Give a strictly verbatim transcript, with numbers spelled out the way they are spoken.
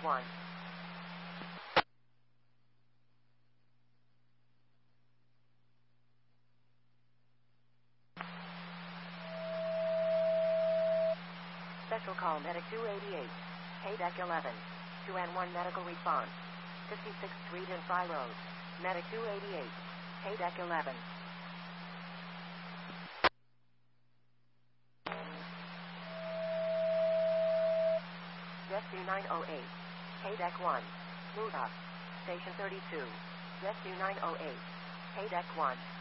one. Special call Medic two eighty-eight. Haydeck eleven. two N one medical response. fifty-sixth Street and Fry Road. Medic two eighty-eight. Haydeck eleven. Rescue nine oh eight. Haydeck one. Move up. Station thirty-two. Rescue nine oh eight. Haydeck one.